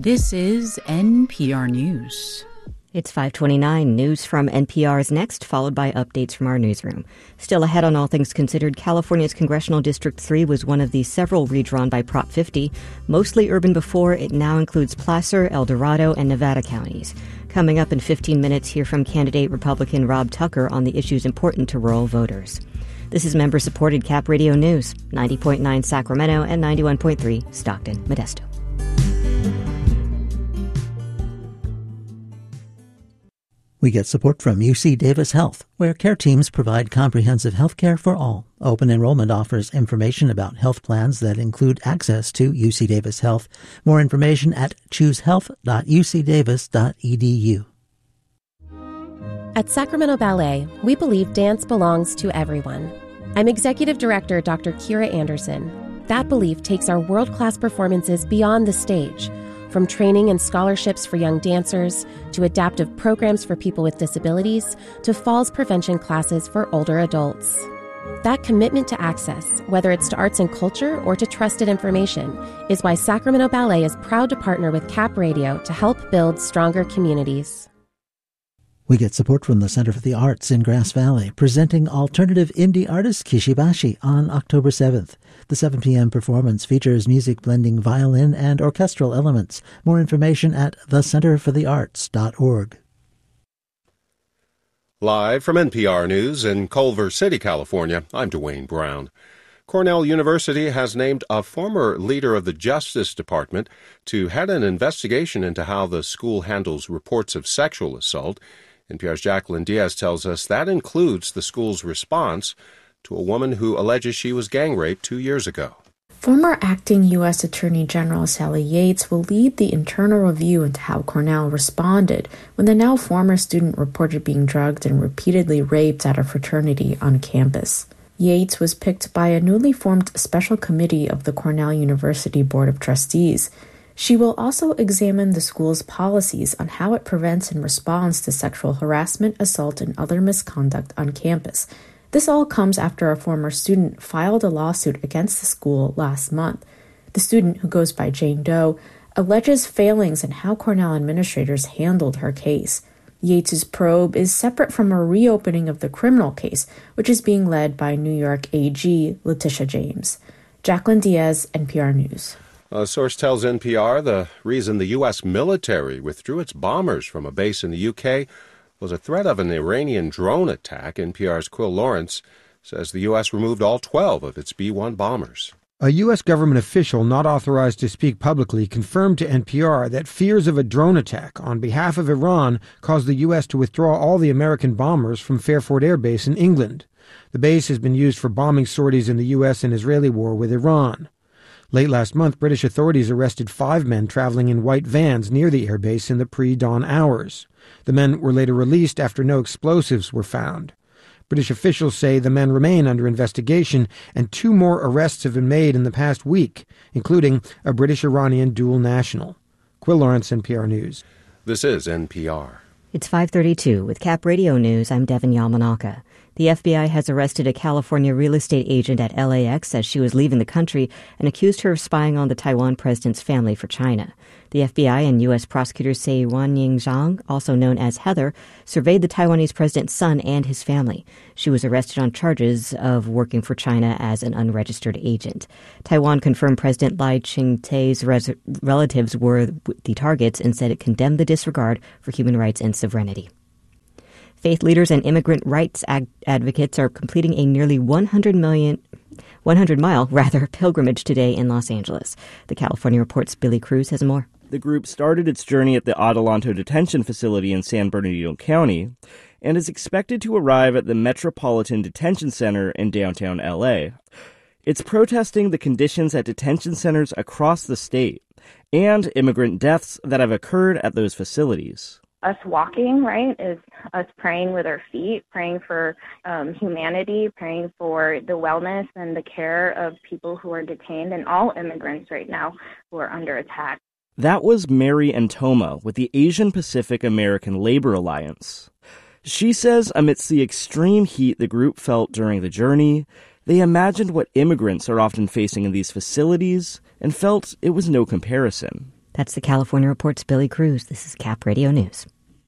This is NPR News. It's 5:29. News from NPR is next, followed by updates from our newsroom. Still ahead on All Things Considered, California's Congressional District 3 was one of the several redrawn by Prop 50. Mostly urban before, it now includes Placer, El Dorado, and Nevada counties. Coming up in 15 minutes, hear from candidate Republican Rob Tucker on the issues important to rural voters. This is member-supported Cap Radio News, 90.9 Sacramento and 91.3 Stockton, Modesto. We get support from UC Davis Health, where care teams provide comprehensive health care for all. Open enrollment offers information about health plans that include access to UC Davis Health. More information at choosehealth.ucdavis.edu. At Sacramento Ballet, we believe dance belongs to everyone. I'm Executive Director Dr. Kira Anderson. That belief takes our world-class performances beyond the stage, from training and scholarships for young dancers, to adaptive programs for people with disabilities, to falls prevention classes for older adults. That commitment to access, whether it's to arts and culture or to trusted information, is why Sacramento Ballet is proud to partner with Cap Radio to help build stronger communities. We get support from the Center for the Arts in Grass Valley, presenting alternative indie artist Kishibashi on October 7th. The 7 p.m. performance features music blending violin and orchestral elements. More information at thecenterforthearts.org. Live from NPR News in Culver City, California, I'm Dwayne Brown. Cornell University has named a former leader of the Justice Department to head an investigation into how the school handles reports of sexual assault. NPR's Jacqueline Diaz tells us that includes the school's response to a woman who alleges she was gang raped 2 years ago. Former acting U.S. Attorney General Sally Yates will lead the internal review into how Cornell responded when the now former student reported being drugged and repeatedly raped at a fraternity on campus. Yates was picked by a newly formed special committee of the Cornell University Board of Trustees. She will also examine the school's policies on how it prevents and responds to sexual harassment, assault, and other misconduct on campus. This all comes after a former student filed a lawsuit against the school last month. The student, who goes by Jane Doe, alleges failings in how Cornell administrators handled her case. Yates's probe is separate from a reopening of the criminal case, which is being led by New York AG Letitia James. Jacqueline Diaz, NPR News. A source tells NPR the reason the U.S. military withdrew its bombers from a base in the U.K. was a threat of an Iranian drone attack. NPR's Quill Lawrence says the U.S. removed all 12 of its B-1 bombers. A U.S. government official not authorized to speak publicly confirmed to NPR that fears of a drone attack on behalf of Iran caused the U.S. to withdraw all the American bombers from Fairford Air Base in England. The base has been used for bombing sorties in the U.S. and Israeli war with Iran. Late last month, British authorities arrested 5 men traveling in white vans near the airbase in the pre-dawn hours. The men were later released after no explosives were found. British officials say the men remain under investigation, and 2 more arrests have been made in the past week, including a British-Iranian dual national. Quill Lawrence, NPR News. This is NPR. It's 5:32. With Cap Radio News, I'm Devin Yamanaka. The FBI has arrested a California real estate agent at LAX as she was leaving the country and accused her of spying on the Taiwan president's family for China. The FBI and U.S. prosecutors say Wanying Zhang, also known as Heather, surveyed the Taiwanese president's son and his family. She was arrested on charges of working for China as an unregistered agent. Taiwan confirmed President Lai Ching-te's relatives were the targets and said it condemned the disregard for human rights and sovereignty. Faith leaders and immigrant rights advocates are completing a nearly 100-mile pilgrimage today in Los Angeles. The California Report's Billy Cruz has more. The group started its journey at the Adelanto Detention Facility in San Bernardino County and is expected to arrive at the Metropolitan Detention Center in downtown L.A. It's protesting the conditions at detention centers across the state and immigrant deaths that have occurred at those facilities. Us walking, right, is us praying with our feet, praying for humanity, praying for the wellness and the care of people who are detained and all immigrants right now who are under attack. That was Mary Antoma with the Asian Pacific American Labor Alliance. She says amidst the extreme heat the group felt during the journey, they imagined what immigrants are often facing in these facilities and felt it was no comparison. That's the California Report's Billy Cruz. This is Cap Radio News.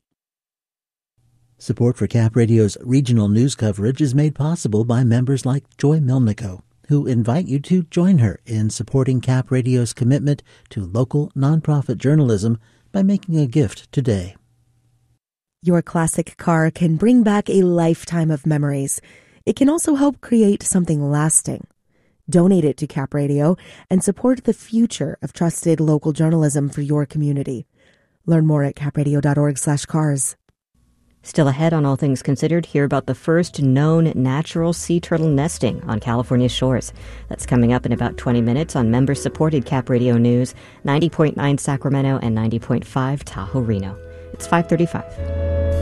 Support for Cap Radio's regional news coverage is made possible by members like Joy Milnico, who invite you to join her in supporting Cap Radio's commitment to local nonprofit journalism by making a gift today. Your classic car can bring back a lifetime of memories. It can also help create something lasting. Donate it to Cap Radio and support the future of trusted local journalism for your community. Learn more at capradio.org/cars. Still ahead on All Things Considered, hear about the first known natural sea turtle nesting on California shores. That's coming up in about 20 minutes on member-supported Cap Radio News, 90.9 Sacramento and 90.5 Tahoe Reno. It's 5:35.